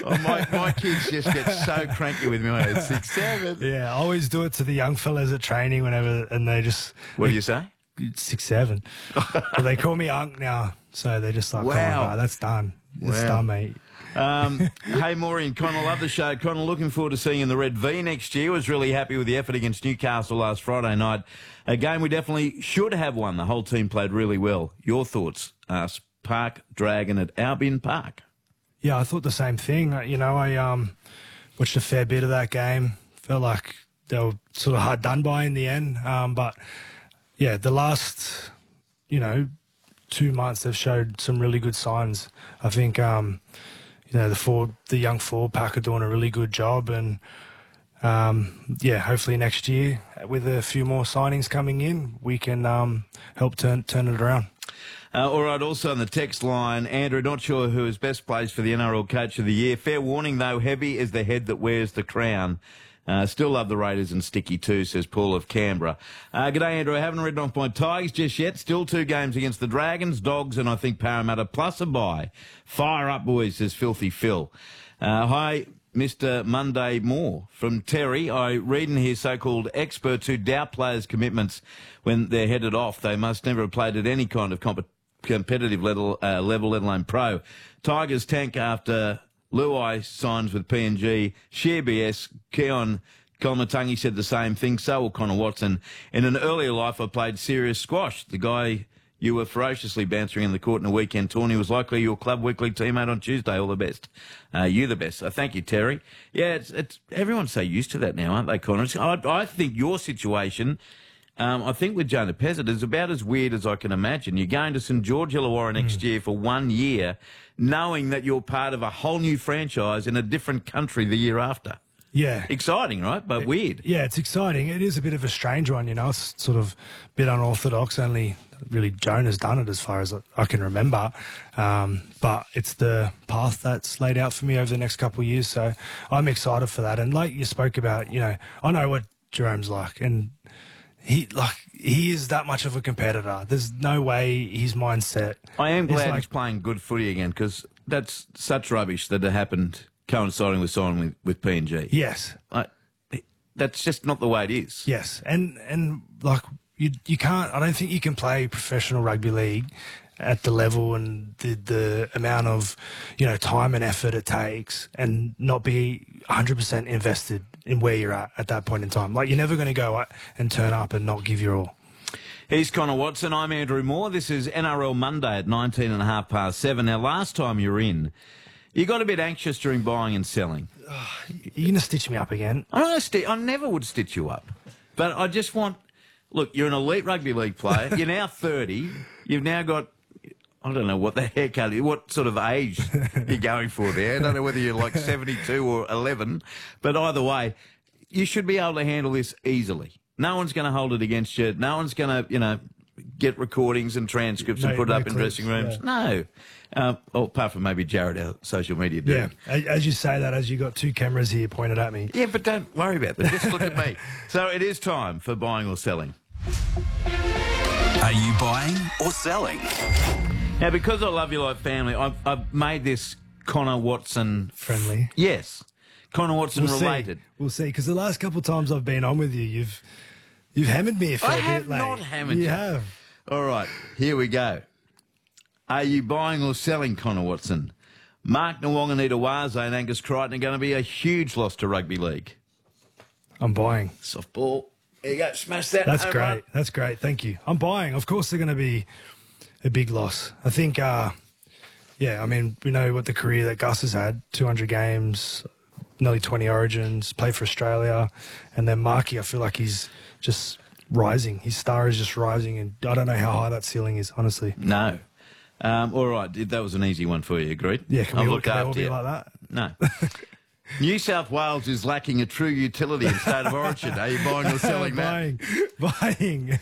Oh, my kids just get so cranky with me when I'm 6, 7. Yeah, I always do it to the young fellas at training whenever, and they just... What do you say? 6, 7. But they call me Unc now, so they're just like, Wow. oh, that's done. It's Wow. done, mate. Hey, Maureen, Connor, love the show. Connor, looking forward to seeing you in the Red V next year. Was really happy with the effort against Newcastle last Friday night. A game we definitely should have won. The whole team played really well. Your thoughts? Park Dragon at Albion Park. Yeah, I thought the same thing. You know, I watched a fair bit of that game. Felt like they were sort of hard done by in the end. But, yeah, the last, 2 months they've showed some really good signs. I think, the young forward pack are doing a really good job. And, hopefully next year, with a few more signings coming in, we can help turn it around. All right, also on the text line, Andrew, not sure who is best placed for the NRL Coach of the Year. Fair warning, though, heavy is the head that wears the crown. Still love the Raiders and Sticky too, says Paul of Canberra. G'day, Andrew. I haven't written off my Tigers just yet. Still 2 games against the Dragons, Dogs, and I think Parramatta, plus a bye. Fire up, boys, says Filthy Phil. Hi, Mr. Monday Moore from Terry. I read in here so-called experts who doubt players' commitments when they're headed off. They must never have played at any kind of competitive level, let alone pro. Tigers tank after Luai signs with PNG. Share BS. Keon Kolmatangi said the same thing. So will Connor Watson. In an earlier life, I played serious squash. The guy you were ferociously bouncing in the court in a weekend tourney was likely your club weekly teammate on Tuesday. All the best. You the best. Thank you, Terry. Yeah, it's everyone's so used to that now, aren't they, Connor? I think your situation... I think with Jonah Pezzett is about as weird as I can imagine. You're going to St George Illawarra next year for 1 year, knowing that you're part of a whole new franchise in a different country the year after. Yeah. Exciting, right? But weird. Yeah, it's exciting. It is a bit of a strange one, It's sort of a bit unorthodox. Only really Jonah's done it as far as I can remember. But it's the path that's laid out for me over the next couple of years. So I'm excited for that. And like you spoke about, I know what Jerome's like. And he is that much of a competitor. There's no way his mindset. I am glad he's playing good footy again, because that's such rubbish that it happened coinciding with signing with PNG. Yes. That's just not the way it is. Yes. And you can't, I don't think you can play professional rugby league at the level and the amount of, time and effort it takes and not be 100% invested in where you're at that point in time. Like, you're never going to go and turn up and not give your all. He's Connor Watson. I'm Andrew Moore. This is NRL Monday at 7:19. Now, last time you were in, you got a bit anxious during buying and selling. You're going to stitch me up again? I never would stitch you up. But I just want... Look, you're an elite rugby league player. You're now 30. You've now got... I don't know what the haircut is, what sort of age you're going for there. I don't know whether you're like 72 or 11. But either way, you should be able to handle this easily. No one's going to hold it against you. No one's going to, get recordings and transcripts and put it up in dressing rooms. Yeah. No. Apart from maybe Jared, our social media dude. Yeah, as you say that, as you got 2 cameras here pointed at me. Yeah, but don't worry about that. Just look at me. So it is time for buying or selling. Are you buying or selling? Now, because I love you like family, I've made this Connor Watson... Friendly? Yes. Connor Watson related. We'll see, because the last couple of times I've been on with you, you've hammered me a fair bit. I have not hammered you. You have. All right, here we go. Are you buying or selling, Connor Watson? Mark Nwanganita-Waze and Angus Crichton are going to be a huge loss to rugby league. I'm buying. Softball. There you go. Smash that. That's great. Run. That's great. Thank you. I'm buying. Of course they're going to be a big loss. I think, we know what the career that Gus has had, 200 games, nearly 20 origins, played for Australia. And then Marky, I feel like he's just rising. His star is just rising, and I don't know how high that ceiling is, honestly. No. All right, that was an easy one for you, agreed? Yeah, can we all be like that? No. New South Wales is lacking a true utility in State of Origin. Are you buying or selling that? Buying.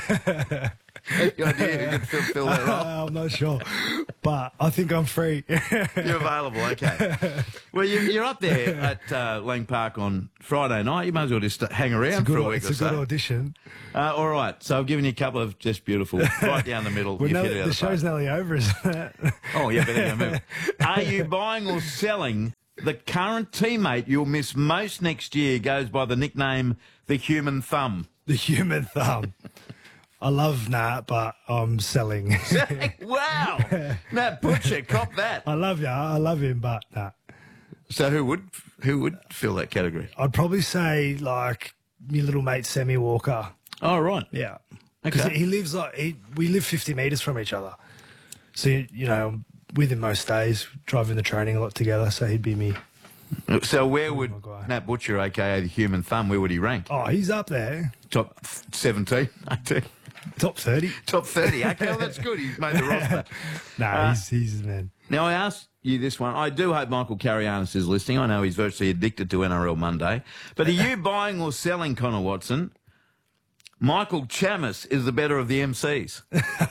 Any idea who can fill that role? I'm not sure, but I think I'm free. You're available, okay. Well, you're up there at Lang Park on Friday night. You might as well just hang around for a week or so. It's a good audition. All right, so I've given you a couple of just beautiful, right down the middle. The show's nearly over, isn't it? Oh, yeah, but anyway, are you buying or selling the current teammate you'll miss most next year goes by the nickname the Human Thumb. The Human Thumb. I love Nat, but I'm selling. Wow. Nat Butcher, cop that. I love you. I love him, but Nat. So who would fill that category? I'd probably say like your little mate Sammy Walker. Oh, right. Yeah. Because Okay. he lives we live 50 metres from each other. So, you know, with him most days, driving the training a lot together, so he'd be me. So where would my guy. Nat Butcher, a.k.a. the Human Thumb, where would he rank? Oh, he's up there. Top 17, 18, Top 30. top 30. Okay, well, that's good. He's made the roster. Nah, he's the man. Now, I asked you this one. I do hope Michael Carianis is listening. I know he's virtually addicted to NRL Monday. But are you buying or selling, Connor Watson? Michael Chamis is the better of the MCs.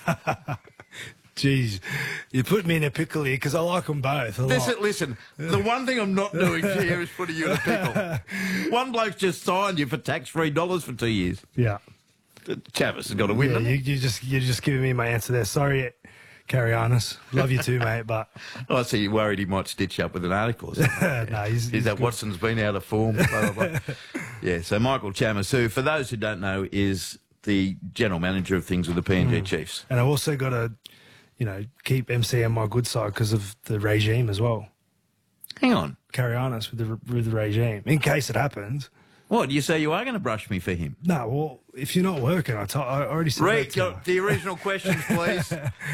Jeez, you put me in a pickle here because I like them both a lot. Listen, the one thing I'm not doing here is putting you in a pickle. One bloke's just signed you for tax-free dollars for 2 years. Yeah. Chavis has got to win, Yeah, hasn't he? you're just giving me my answer there. Sorry, Carianis. Love you too, mate, but I see you worried he might stitch you up with an article or something. no, he's Is that good. Watson's been out of form? Blah, blah, blah. Yeah, so Michael Chamis, who, for those who don't know, is the general manager of things with the PNG Chiefs. And I've also got to, keep MC on my good side because of the regime as well. Hang on. Carianis with the regime in case it happens. What, you say you are going to brush me for him? No, well, if you're not working, I already said Read that to you. the original questions, please.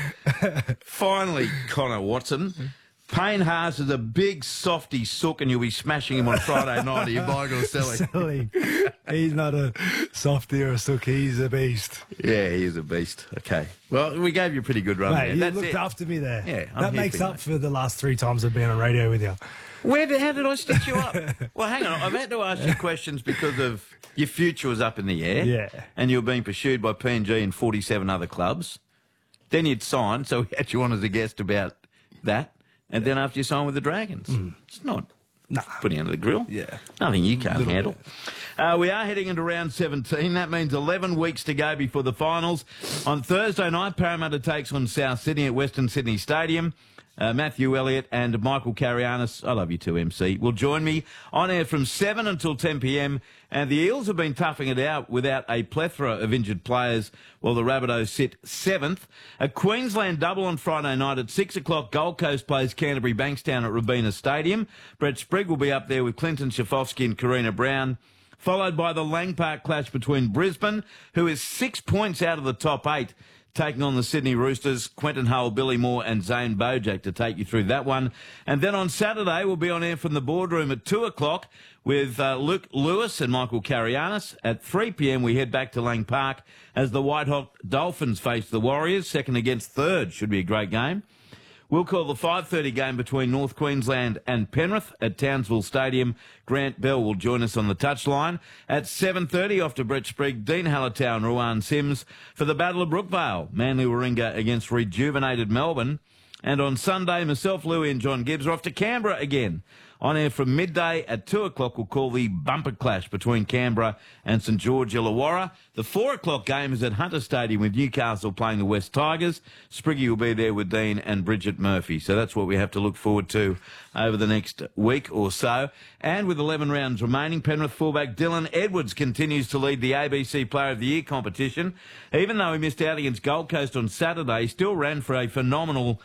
Finally, Connor Watson. Payne Haas is a big softy sook and you'll be smashing him on Friday night. Are you buying or selling? Selling. He's not a softy or a sook. He's a beast. Yeah, he is a beast. Okay. Well, we gave you a pretty good run Mate, there. you That's looked it. after me there. Yeah, I'm that here makes for you, up for the last 3 times I've been on radio with you. How did I stitch you up? Well, hang on. I've had to ask you questions because of your future was up in the air. Yeah. And you were being pursued by PNG and 47 other clubs. Then you'd signed, so we had you on as a guest about that. And then after you signed with the Dragons. It's not putting under the grill. Yeah. Nothing you can't handle. We are heading into round 17. That means 11 weeks to go before the finals. On Thursday night, Parramatta takes on South Sydney at Western Sydney Stadium. Matthew Elliott and Michael Carianis, I love you too, MC, will join me on air from 7 until 10 p.m. And the Eels have been toughing it out without a plethora of injured players while the Rabbitohs sit 7th. A Queensland double on Friday night at 6 o'clock. Gold Coast plays Canterbury Bankstown at Robina Stadium. Brett Sprigg will be up there with Clinton Schifofsky and Karina Brown, followed by the Lang Park clash between Brisbane, who is 6 points out of the top 8, taking on the Sydney Roosters, Quentin Hull, Billy Moore and Zane Bojack to take you through that one. And then on Saturday, we'll be on air from the boardroom at 2 o'clock with Luke Lewis and Michael Carianis. At 3 p.m, we head back to Lang Park as the Whitehawk Dolphins face the Warriors, second against third. Should be a great game. We'll call the 5:30 game between North Queensland and Penrith at Townsville Stadium. Grant Bell will join us on the touchline. At 7:30, off to Brett Sprigg, Dean Hallertau and Ruan Sims for the Battle of Brookvale. Manly Warringah against rejuvenated Melbourne. And on Sunday, myself, Louie and John Gibbs are off to Canberra again. On air from midday at 2 o'clock, we'll call the bumper clash between Canberra and St George Illawarra. The 4 o'clock game is at Hunter Stadium with Newcastle playing the West Tigers. Spriggy will be there with Dean and Bridget Murphy. So that's what we have to look forward to over the next week or so. And with 11 rounds remaining, Penrith fullback Dylan Edwards continues to lead the ABC Player of the Year competition. Even though he missed out against Gold Coast on Saturday, he still ran for a phenomenal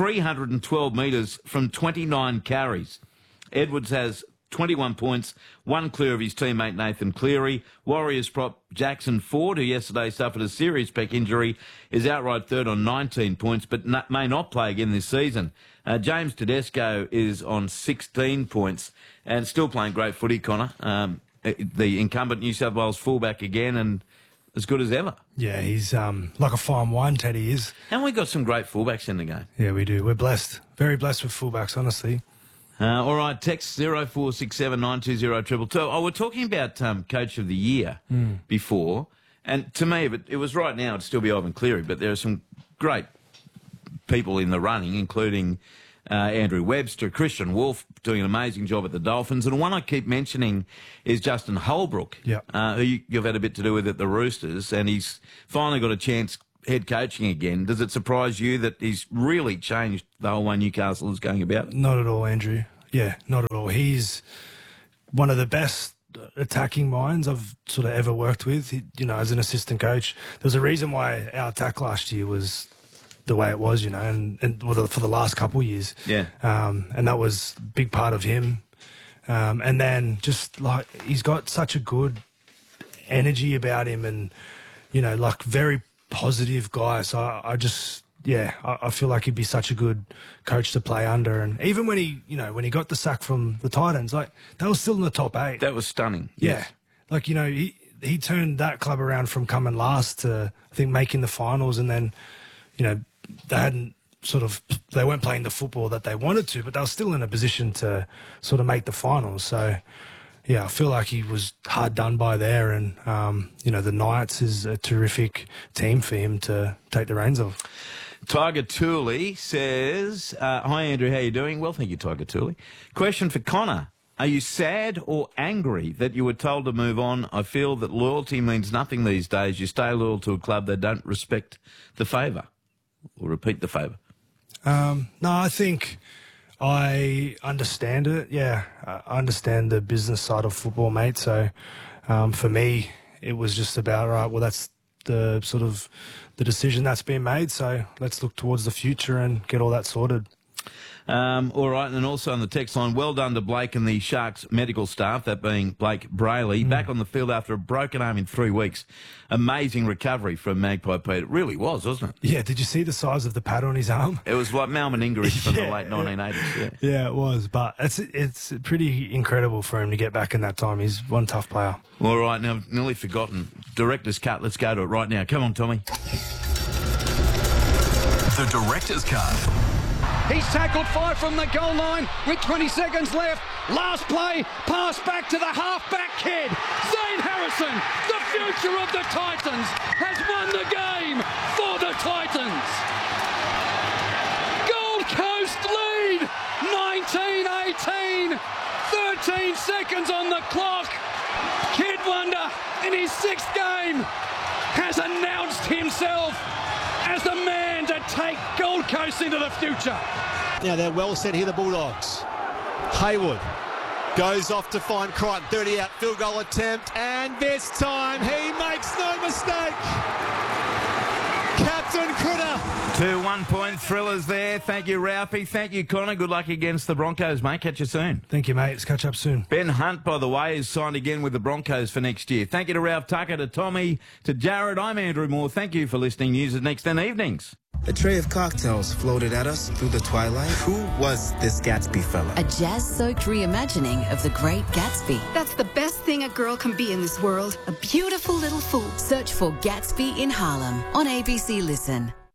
312 metres from 29 carries. Edwards has 21 points, one clear of his teammate Nathan Cleary. Warriors prop Jackson Ford, who yesterday suffered a serious pec injury, is outright third on 19 points, but may not play again this season. James Tedesco is on 16 points and still playing great footy, Connor. The incumbent New South Wales fullback again and as good as ever. Yeah, he's like a fine wine, Teddy is. And we've got some great fullbacks in the game. Yeah, we do. We're blessed. Very blessed with fullbacks, honestly. All right, text 0467 920 222. Oh, we're talking about Coach of the Year before, and to me, it was right now, it'd still be Ivan Cleary, but there are some great people in the running, including Andrew Webster, Christian Wolf doing an amazing job at the Dolphins, and one I keep mentioning is Justin Holbrook, who you've had a bit to do with at the Roosters, and he's finally got a chance head coaching again. Does it surprise you that he's really changed the whole way Newcastle is going about? Not at all, Andrew. Yeah, not at all. He's one of the best attacking minds I've sort of ever worked with. As an assistant coach, there's a reason why our attack last year was the way it was, and for the last couple of years. Yeah. And that was a big part of him. And then just like he's got such a good energy about him, and very positive guy. So I feel like he'd be such a good coach to play under. And even when he got the sack from the Titans, like they were still in the top 8. That was stunning. Yeah. Yes. Like, he turned that club around from coming last to, I think, making the finals. And then, they weren't playing the football that they wanted to, but they were still in a position to sort of make the finals. So, yeah, I feel like he was hard done by there. And, the Knights is a terrific team for him to take the reins of. Tiger Tooley says, hi, Andrew, how you doing? Well, thank you, Tiger Tooley. Question for Connor. Are you sad or angry that you were told to move on? I feel that loyalty means nothing these days. You stay loyal to a club that don't respect the favour or repeat the favour. No, I think I understand it. Yeah, I understand the business side of football, mate. So for me, it was just about, all right, well, that's the sort of the decision that's been made. So let's look towards the future and get all that sorted. All right, and also on the text line, well done to Blake and the Sharks medical staff, that being Blake Brayley, back on the field after a broken arm in 3 weeks. Amazing recovery from Magpie Pete. It really was, wasn't it? Yeah, did you see the size of the pad on his arm? It was like Mal Meninga from the late 1980s. Yeah, it was, but it's pretty incredible for him to get back in that time. He's one tough player. All right, now, I've nearly forgotten. Director's cut, let's go to it right now. Come on, Tommy. The director's cut. He's tackled 5 from the goal line with 20 seconds left. Last play, pass back to the half-back kid. Zane Harrison, the future of the Titans, has won the game for the Titans. Gold Coast lead, 19-18, 13 seconds on the clock. Kid Wonder, in his 6th game, has announced himself as the man to take Gold Coast into the future. Now they're well set here, the Bulldogs. Hayward goes off to find Crichton, 30 out, field goal attempt, and this time he makes no mistake. Captain Critter. 2 1-point thrillers there. Thank you, Ralphie. Thank you, Connor. Good luck against the Broncos, mate. Catch you soon. Thank you, mate. Let's catch up soon. Ben Hunt, by the way, is signed again with the Broncos for next year. Thank you to Ralph Tucker, to Tommy, to Jared. I'm Andrew Moore. Thank you for listening. News at Next 10 evenings. A tray of cocktails floated at us through the twilight. Who was this Gatsby fella? A jazz-soaked reimagining of The Great Gatsby. That's the best thing a girl can be in this world. A beautiful little fool. Search for Gatsby in Harlem on ABC Listen.